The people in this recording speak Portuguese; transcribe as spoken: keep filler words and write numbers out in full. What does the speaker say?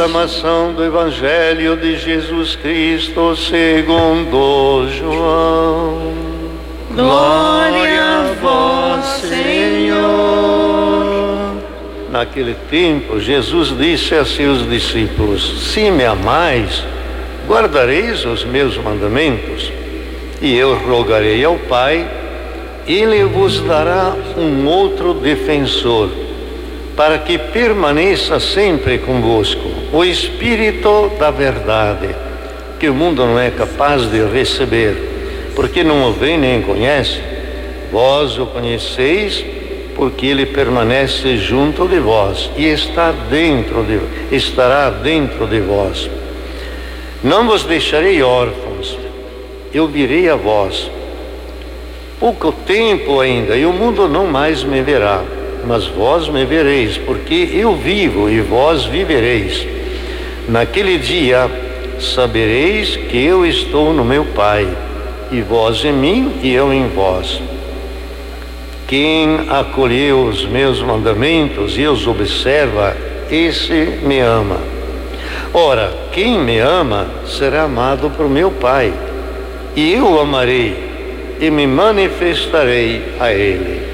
Proclamação do Evangelho de Jesus Cristo segundo João. Glória a vós, Senhor. Naquele tempo, Jesus disse a seus discípulos: se me amais, guardareis os meus mandamentos. E eu rogarei ao Pai, Ele vos dará um outro defensor, para que permaneça sempre convosco, o Espírito da verdade, que o mundo não é capaz de receber, porque não o vê nem conhece. Vós o conheceis, porque ele permanece junto de vós e está dentro de, estará dentro de vós. Não vos deixarei órfãos, eu virei a vós. Pouco tempo ainda, e o mundo não mais me verá, mas vós me vereis, porque eu vivo e vós vivereis. Naquele dia sabereis que eu estou no meu Pai, e vós em mim e eu em vós. Quem acolheu os meus mandamentos e os observa, esse me ama. Ora, quem me ama será amado por meu Pai, e eu o amarei e me manifestarei a ele.